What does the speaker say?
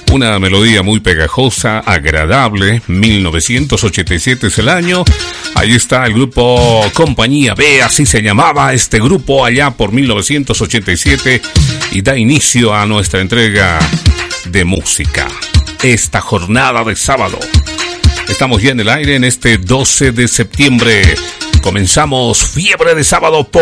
Una melodía muy pegajosa, agradable. 1987 es el año. Ahí está el grupo Compañía B, así se llamaba este grupo allá por 1987. Y da inicio a nuestra entrega de música. Esta jornada de sábado. Estamos ya en el aire en este 12 de septiembre. Comenzamos Fiebre de Sábado por